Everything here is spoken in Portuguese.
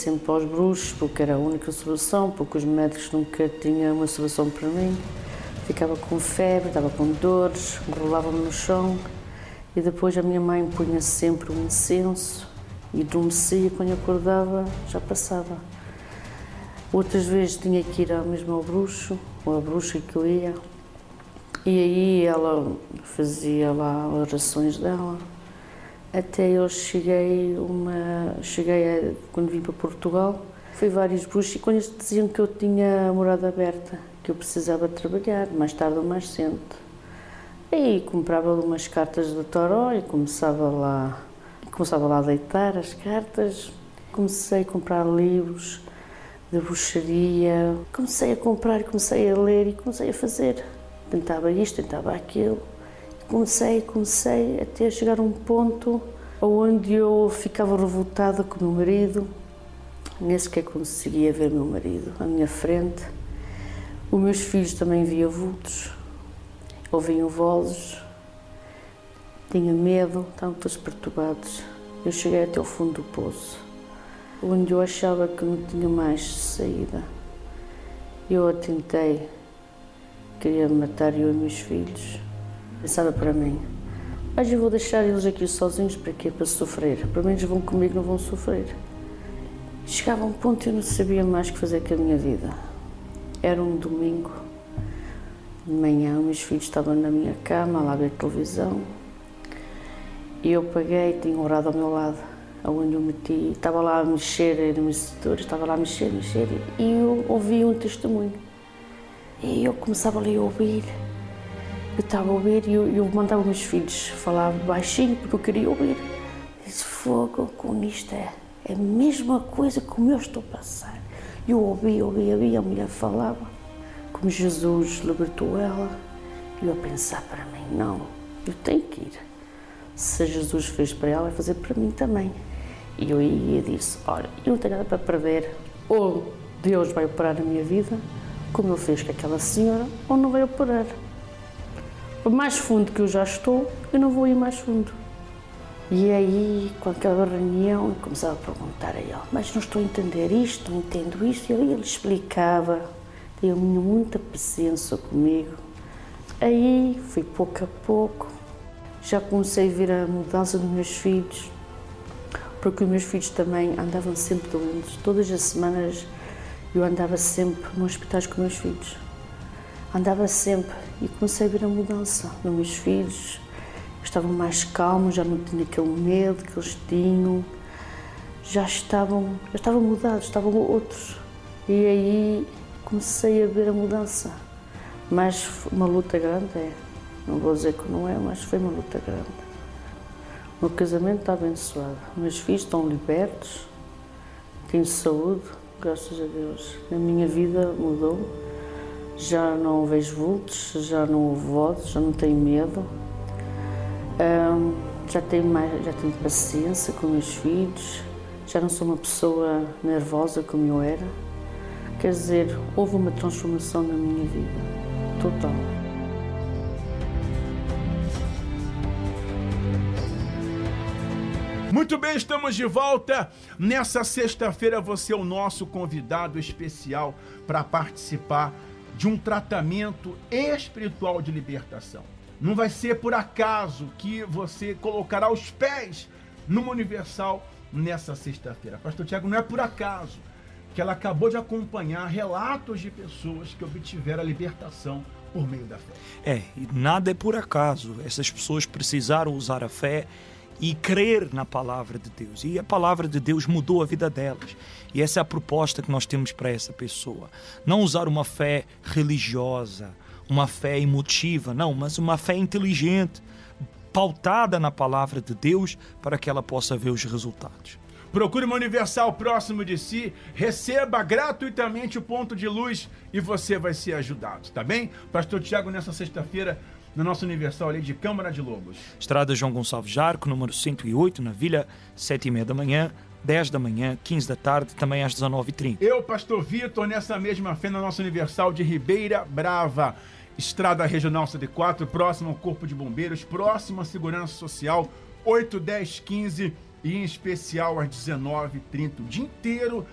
sempre aos bruxos, porque era a única solução, porque os médicos nunca tinham uma solução para mim. Ficava com febre, estava com dores, rolava-me no chão e depois a minha mãe punha sempre um incenso e adormecia, quando eu acordava já passava. Outras vezes tinha que ir mesmo ao bruxo, ou à bruxa que eu ia, e aí ela fazia lá orações dela, até eu cheguei quando vim para Portugal, fui vários bruxos e quando eles diziam que eu tinha a morada aberta, que eu precisava trabalhar, mais tarde ou mais cedo. Aí comprava umas cartas do taró e começava lá a deitar as cartas, comecei a comprar livros de bruxaria, comecei a comprar, comecei a ler e comecei a fazer. Tentava isto, tentava aquilo. Comecei até chegar a um ponto onde eu ficava revoltada com o meu marido, nem sequer conseguia ver o meu marido à minha frente. Os meus filhos também viam vultos, ouviam vozes, tinha medo, estavam todos perturbados. Eu cheguei até ao fundo do poço, onde eu achava que não tinha mais saída. Eu tentei, queria matar eu e meus filhos. Pensava para mim, mas eu vou deixar eles aqui sozinhos para quê? Para sofrer. Pelo menos vão comigo, não vão sofrer. Chegava a um ponto e eu não sabia mais o que fazer com a minha vida. Era um domingo, de manhã, meus filhos estavam na minha cama, lá a ver televisão. E eu peguei, tinha um orado ao meu lado, onde eu meti, estava lá a mexer no setor, estava lá a mexer, e eu ouvi um testemunho. E eu começava ali a ouvir, eu estava a ouvir e eu mandava os meus filhos falar baixinho, porque eu queria ouvir. Disse, fogo, com isto é a mesma coisa como eu estou a passar. Eu ouvi, a mulher falava, como Jesus libertou ela, e eu a pensar para mim, não, eu tenho que ir. Se Jesus fez para ela, vai fazer para mim também. E eu ia e disse, olha, eu não tenho nada para perder, ou Deus vai operar na minha vida, como ele fez com aquela senhora, ou não vai operar. Por mais fundo que eu já estou, eu não vou ir mais fundo. E aí, com aquela reunião, eu começava a perguntar a ele, mas não estou a entender isto, não entendo isto. E ele explicava, tinha muita paciência comigo. Aí, fui pouco a pouco, já comecei a ver a mudança dos meus filhos, porque os meus filhos também andavam sempre doentes. Todas as semanas eu andava sempre nos hospitais com os meus filhos. Andava sempre e comecei a ver a mudança nos meus filhos. Estavam mais calmos, já não tinha aquele medo que eles tinham. Já estavam mudados, estavam outros. E aí comecei a ver a mudança. Mas uma luta grande é. Não vou dizer que não é, mas foi uma luta grande. O meu casamento está abençoado. Meus filhos estão libertos, tenho saúde, graças a Deus. A minha vida mudou. Já não vejo vultos, já não ouvo vozes, já não tenho medo. Já tenho paciência com meus filhos. Já não sou uma pessoa nervosa como eu era. Quer dizer, houve uma transformação na minha vida, total. Muito bem, estamos de volta. Nessa sexta-feira você é o nosso convidado especial para participar de um tratamento espiritual de libertação. Não vai ser por acaso que você colocará os pés numa Universal nessa sexta-feira. Pastor Tiago, não é por acaso que ela acabou de acompanhar relatos de pessoas que obtiveram a libertação por meio da fé. E nada é por acaso. Essas pessoas precisaram usar a fé e crer na palavra de Deus. E a palavra de Deus mudou a vida delas. E essa é a proposta que nós temos para essa pessoa. Não usar uma fé religiosa, uma fé emotiva, não, mas uma fé inteligente, pautada na palavra de Deus, para que ela possa ver os resultados. Procure uma Universal próximo de si, receba gratuitamente o ponto de luz e você vai ser ajudado, tá bem? Pastor Tiago, nessa sexta-feira, na nossa Universal ali de Câmara de Lobos. Estrada João Gonçalves Jarco, número 108, na Vila, 7h30 da manhã, 10 da manhã, 15 da tarde, também às 19h30. Eu, Pastor Vitor, nessa mesma fé na nossa Universal de Ribeira Brava, Estrada Regional 104, próximo ao Corpo de Bombeiros, próximo à Segurança Social, 8, 10, 15 e em especial às 19h30, o dia inteiro